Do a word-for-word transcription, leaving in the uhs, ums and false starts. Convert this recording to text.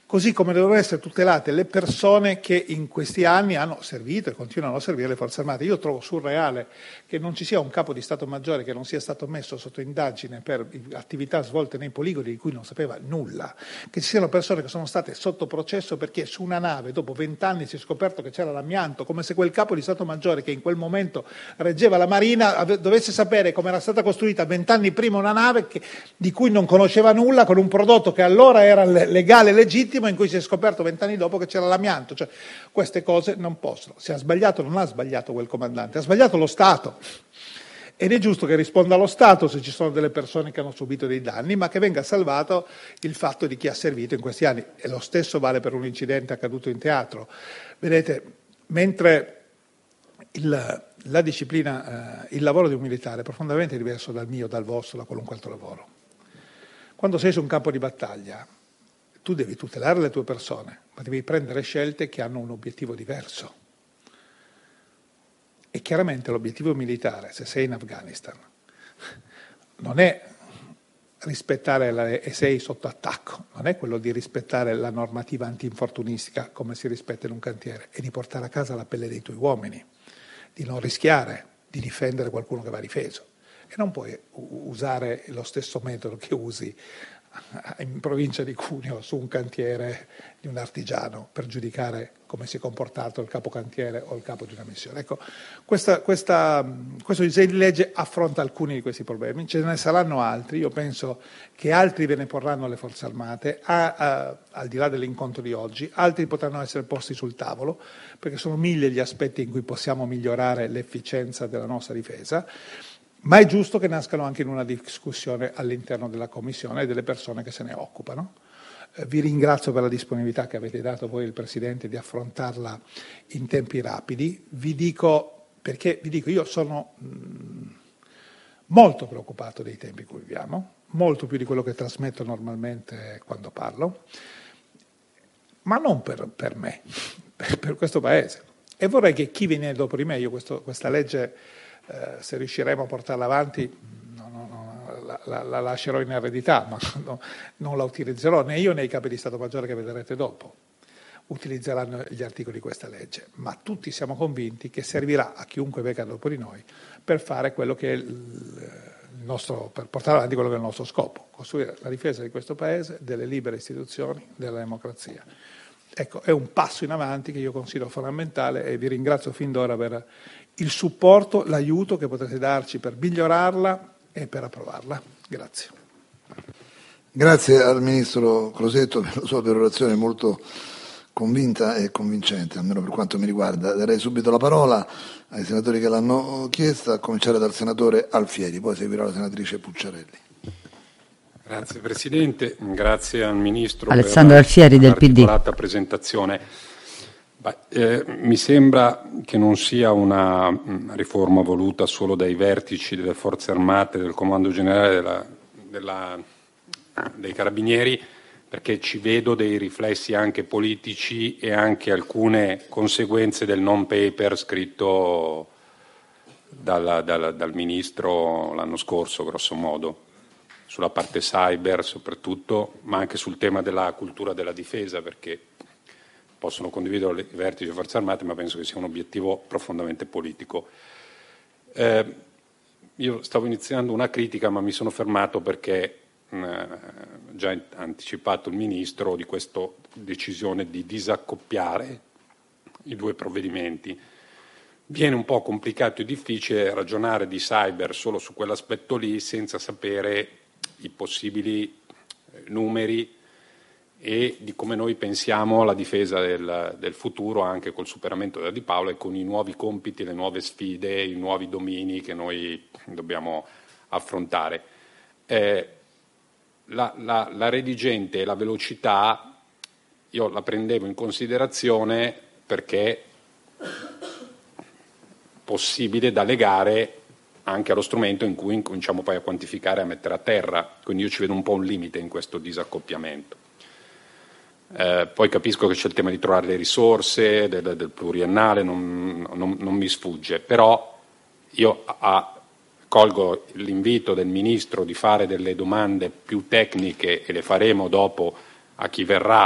così come devono essere tutelate le persone che in questi anni hanno servito e continuano a servire le Forze Armate. Io trovo surreale che non ci sia un capo di Stato Maggiore che non sia stato messo sotto indagine per attività svolte nei poligoni di cui non sapeva nulla, che ci siano persone che sono state sotto processo perché su una nave dopo vent'anni si è scoperto che c'era l'amianto, come se quel capo di Stato Maggiore che in quel momento reggeva la Marina dovesse sapere come era stata costruita vent'anni prima una nave che, di cui non conosceva nulla, con un prodotto che allora era legale e legittimo, in cui si è scoperto vent'anni dopo che c'era l'amianto. Cioè, queste cose non possono. Se ha sbagliato, non ha sbagliato quel comandante, ha sbagliato lo Stato. Ed è giusto che risponda lo Stato se ci sono delle persone che hanno subito dei danni, ma che venga salvato il fatto di chi ha servito in questi anni. E lo stesso vale per un incidente accaduto in teatro. Vedete, mentre il, la disciplina, eh, il lavoro di un militare è profondamente diverso dal mio, dal vostro, da qualunque altro lavoro. Quando sei su un campo di battaglia, tu devi tutelare le tue persone, ma devi prendere scelte che hanno un obiettivo diverso. E chiaramente l'obiettivo militare, se sei in Afghanistan, non è rispettare la, e sei sotto attacco, non è quello di rispettare la normativa antinfortunistica come si rispetta in un cantiere, è di portare a casa la pelle dei tuoi uomini, di non rischiare di difendere qualcuno che va difeso. E non puoi usare lo stesso metodo che usi in provincia di Cuneo su un cantiere di un artigiano per giudicare come si è comportato il capocantiere o il capo di una missione. Ecco, questa, questa, questo disegno di legge affronta alcuni di questi problemi, ce ne saranno altri, io penso che altri ve ne porranno le Forze Armate, a, a, al di là dell'incontro di oggi, altri potranno essere posti sul tavolo, perché sono mille gli aspetti in cui possiamo migliorare l'efficienza della nostra difesa. Ma è giusto che nascano anche in una discussione all'interno della Commissione e delle persone che se ne occupano. Eh, vi ringrazio per la disponibilità che avete dato voi il Presidente di affrontarla in tempi rapidi. Vi dico, perché vi dico, io sono mh, molto preoccupato dei tempi in cui viviamo, molto più di quello che trasmetto normalmente quando parlo, ma non per, per me, per, per questo Paese. E vorrei che chi viene dopo di me, io questo, questa legge, Eh, se riusciremo a portarla avanti no, no, no, la, la, la lascerò in eredità, ma no, non la utilizzerò né io né i capi di Stato Maggiore che vedrete dopo utilizzeranno gli articoli di questa legge, ma tutti siamo convinti che servirà a chiunque venga dopo di noi per fare quello che è il, il nostro, per portare avanti quello che è il nostro scopo, costruire la difesa di questo Paese, delle libere istituzioni, della democrazia. Ecco, è un passo in avanti che io considero fondamentale e vi ringrazio fin d'ora per il supporto, l'aiuto che potrete darci per migliorarla e per approvarla. Grazie. Grazie al Ministro Crosetto per la sua perorazione molto convinta e convincente, almeno per quanto mi riguarda. Darei subito la parola ai senatori che l'hanno chiesta, a cominciare dal senatore Alfieri, poi seguirà la senatrice Pucciarelli. Grazie Presidente, grazie al Ministro Alessandro per Alfieri del P D. l'articolata presentazione. Beh, eh, mi sembra che non sia una mh, riforma voluta solo dai vertici delle Forze Armate, del Comando Generale della, della, dei Carabinieri, perché ci vedo dei riflessi anche politici e anche alcune conseguenze del non-paper scritto dal, dal, dal Ministro l'anno scorso, grosso modo, sulla parte cyber soprattutto, ma anche sul tema della cultura della difesa, perché possono condividere i vertici delle Forze Armate, ma penso che sia un obiettivo profondamente politico. Eh, io stavo iniziando una critica, ma mi sono fermato perché eh, già anticipato il Ministro di questa decisione di disaccoppiare i due provvedimenti. Viene un po' complicato e difficile ragionare di cyber solo su quell'aspetto lì senza sapere i possibili numeri e di come noi pensiamo alla difesa del, del futuro anche col superamento della Di Paola e con i nuovi compiti, le nuove sfide, i nuovi domini che noi dobbiamo affrontare. Eh, la, la, la redigente e la velocità io la prendevo in considerazione perché possibile da legare anche allo strumento in cui incominciamo poi a quantificare e a mettere a terra, quindi io ci vedo un po' un limite in questo disaccoppiamento. Eh, poi capisco che c'è il tema di trovare le risorse, del, del pluriennale, non, non, non mi sfugge, però io a, colgo l'invito del Ministro di fare delle domande più tecniche e le faremo dopo a chi verrà